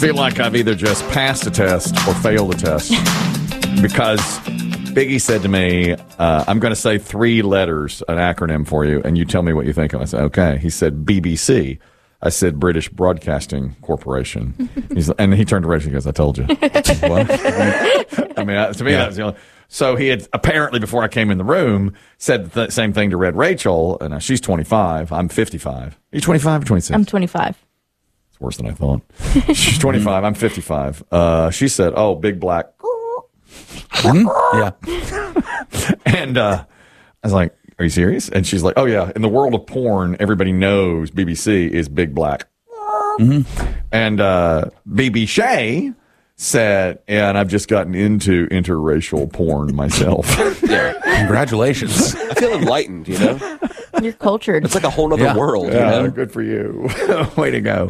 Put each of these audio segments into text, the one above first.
feel like I've either just passed a test or failed a test because Biggie said to me, I'm going to say 3 letters, an acronym for you, and you tell me what you think of it. I said, okay. He said BBC. I said British Broadcasting Corporation. And he turned to Rachel and goes, I told you. What? I mean, to me, that was the only. So he had apparently, before I came in the room, said the same thing to Red Rachel. And she's 25. I'm 55. Are you 25 or 26? I'm 25. It's worse than I thought. She's 25. I'm 55. She said, oh, big black. Yeah. And I was like, are you serious? And she's like, oh, yeah. In the world of porn, everybody knows BBC is big black. Mm-hmm. And BB Shea said, yeah, and I've just gotten into interracial porn myself. Yeah. Congratulations. I feel enlightened, you know? You're cultured. It's like a whole other world. Yeah, You know? good for you. Way to go.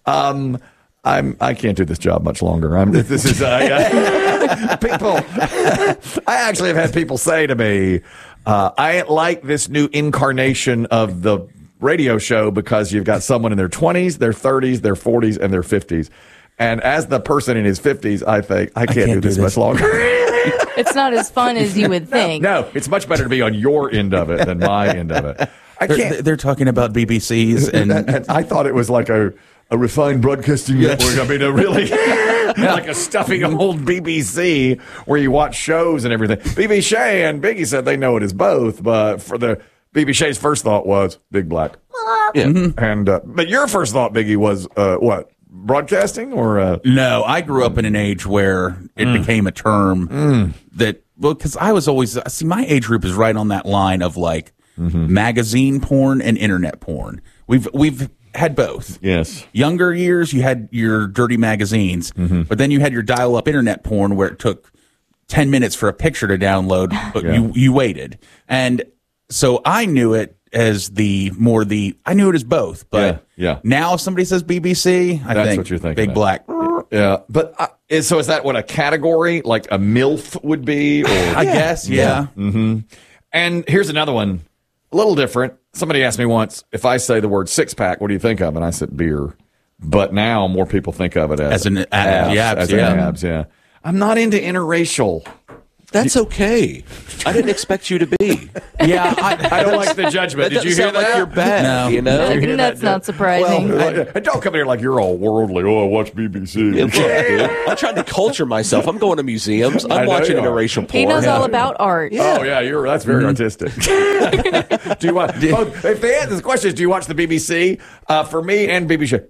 I can't do this job much longer. This is people. I actually have had people say to me, I like this new incarnation of the radio show because you've got someone in their 20s, their 30s, their 40s, and their 50s. And as the person in his 50s, I think I can't do this much longer. It's not as fun as you would think. No, it's much better to be on your end of it than my end of it. I can't. They're talking about BBCs, And I thought it was like a refined broadcasting network. I mean, really like a stuffy old BBC where you watch shows and everything. BB Shea and Biggie said they know it is both, but for the BB Shea's first thought was big black. Yeah. And but your first thought, Biggie, was what? Broadcasting or No, I grew up in an age where it became a term that, well, because I was always, see, my age group is right on that line of like magazine porn and internet porn. We've had both. Yes. Younger years, you had your dirty magazines, but then you had your dial-up internet porn where it took 10 minutes for a picture to download, but you waited. And so I knew it as I knew it as both, but now if somebody says BBC, I That's think what you're thinking big of. black. Yeah, but so is that what a category like a MILF would be? Or I guess, yeah. Mm-hmm. And here's another one, a little different. Somebody asked me once, if I say the word six-pack, what do you think of? And I said beer. But now more people think of it as an abs, yeah. I'm not into interracial. That's okay. I didn't expect you to be. Yeah, I don't like the judgment. Did you hear that? Like you're bad, No. you know? That's not surprising. Well, don't come in here like you're all worldly. Oh, I watch BBC. Yeah, look, dude, I'm trying to culture myself. I'm going to museums. I I'm know watching you are. interracial porn. He knows all about art. Oh yeah, that's very artistic. Do you watch? If they ask this question is, do you watch the BBC? For me and BBC,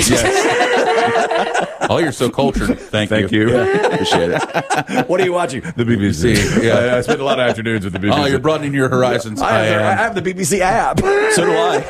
yes. Oh, you're so cultured. Thank you. Yeah. Appreciate it. What are you watching? The BBC. Yeah, I spend a lot of afternoons with the BBC. Oh, you're broadening your horizons. I have the BBC app. So do I.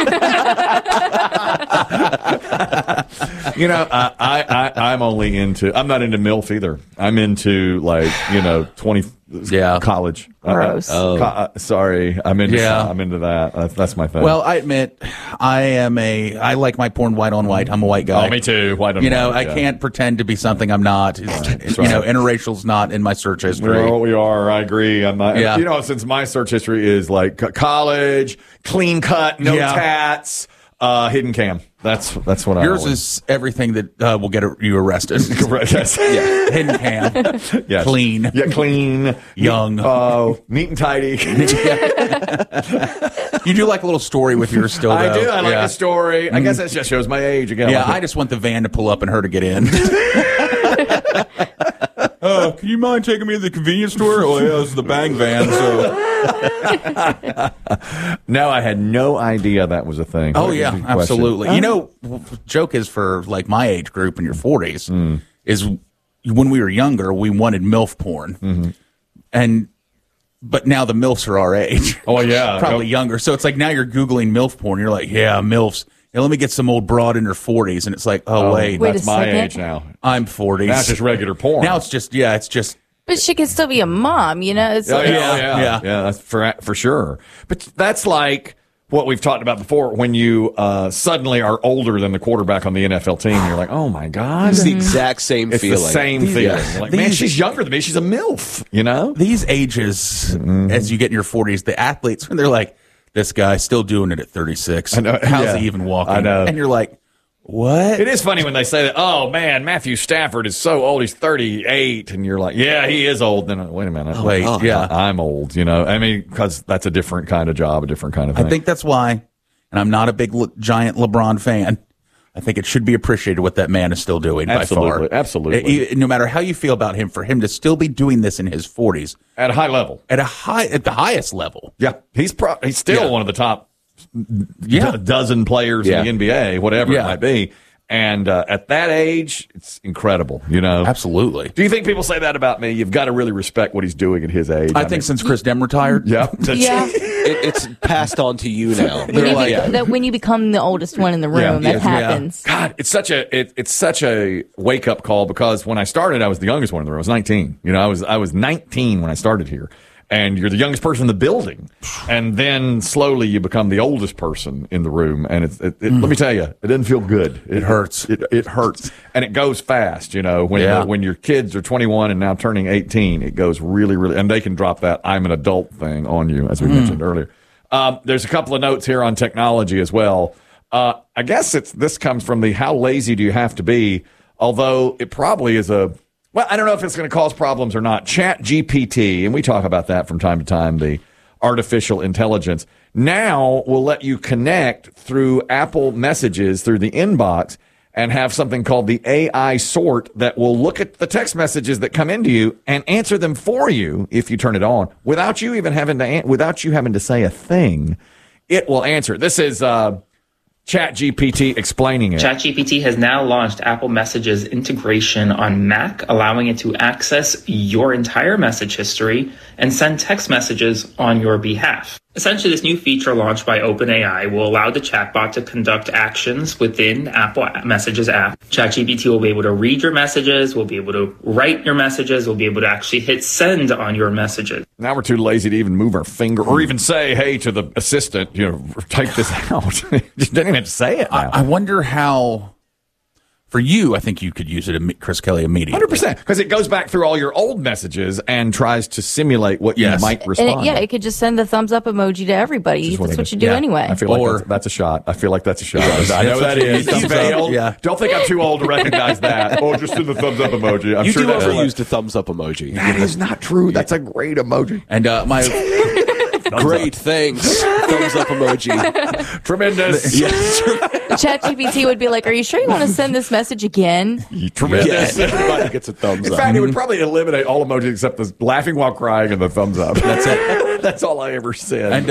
You know, I'm only into. I'm not into MILF either. I'm into 20. Yeah. College. Gross. Sorry, I'm into. Yeah. I'm into that. That's my thing. Well, I admit, I like my porn white on white. I'm a white guy. Oh, me too. White on white. I can't pretend to be something I'm not. Interracial's not in my search history. We are. I agree. I'm not. Yeah. Since my search history is like college, clean cut, no tats, hidden cam. That's what I. Yours is everything that will get you arrested. Correct. Yes. Yeah. Hidden cam. Yes. Clean. Yeah, clean. Young. Neat and tidy. You do like a little story with yours still, though. I do. I like the story. I guess that just shows my age again. Yeah, I just want the van to pull up and her to get in. Can you mind taking me to the convenience store? Oh, yeah, this is the bang van. So. No, I had no idea that was a thing. Oh, yeah, absolutely. Joke is for like my age group in your 40s is when we were younger, we wanted MILF porn. But now the MILFs are our age. Oh, yeah. Probably younger. So it's like now you're Googling MILF porn. You're like, yeah, MILFs. Yeah, let me get some old broad in her 40s. And it's like, wait, that's my second. age now. I'm 40s. Now it's just regular porn. Now it's just. But she can still be a mom, It's Yeah, that's for sure. But that's like what we've talked about before. When you suddenly are older than the quarterback on the NFL team, you're like, oh my god, It's the exact same it's feeling. the same feeling. You're like, man, she's younger than me. She's a MILF. These ages, as you get in your 40s, the athletes, when they're like, this guy still doing it at 36. I know. How's he even walking? I know. And you're like, What? It is funny when they say that, oh, man, Matthew Stafford is so old. He's 38. And you're like, yeah, he is old. Then, wait a minute. Wait, yeah. I'm old, I mean, because that's a different kind of job, a different kind of thing. I think that's why, and I'm not a big giant LeBron fan, I think it should be appreciated what that man is still doing by far. Absolutely. No matter how you feel about him, for him to still be doing this in his 40s. At a high level. At the highest level. Yeah. He's still one of the top dozen players in the NBA, whatever it might be. And at that age, it's incredible, Absolutely. Do you think people say that about me? You've got to really respect what he's doing at his age. I think since Chris Dem retired. Yeah. It's passed on to you now. When you become the oldest one in the room, that happens. God, it's such a wake up call, because when I started, I was the youngest one in the room. I was 19. I was 19 when I started here. And you're the youngest person in the building, and then slowly you become the oldest person in the room. And let me tell you, it doesn't feel good. It hurts. It hurts, and it goes fast. When your kids are 21 and now turning 18, it goes really, really, and they can drop that "I'm an adult" thing on you, as we mentioned earlier. There's a couple of notes here on technology as well. I guess this comes from the "How lazy do you have to be?" Although it probably is well, I don't know if it's going to cause problems or not. ChatGPT, and we talk about that from time to time, the artificial intelligence, now will let you connect through Apple Messages, through the inbox, and have something called the AI sort that will look at the text messages that come into you and answer them for you if you turn it on, without you even having to say a thing. It will answer. This is ChatGPT explaining it. ChatGPT has now launched Apple Messages integration on Mac, allowing it to access your entire message history and send text messages on your behalf. Essentially, this new feature launched by OpenAI will allow the chatbot to conduct actions within Apple Messages app. ChatGPT will be able to read your messages, will be able to write your messages, will be able to actually hit send on your messages. Now we're too lazy to even move our finger or even say, hey, to the assistant, take this out. Just didn't even have to say it now. I wonder how... For you, I think you could use it, Chris Kelly, immediately. 100%, because it goes back through all your old messages and tries to simulate what you might respond. And it could just send the thumbs up emoji to everybody. That's what you do anyway. I feel like that's a shot. I feel like that's a shot. I know that is. You failed. Yeah. Don't think I'm too old to recognize that. Oh, just send the thumbs up emoji. I'm you sure do overuse the thumbs up emoji. That is not true. That's a great emoji. And my... Great, thanks. Thumbs up emoji. Tremendous. ChatGPT would be like, are you sure you want to send this message again? Tremendous. Everybody gets a thumbs up. In fact, it would probably eliminate all emojis except the laughing while crying and the thumbs up. That's it. That's all I ever said. And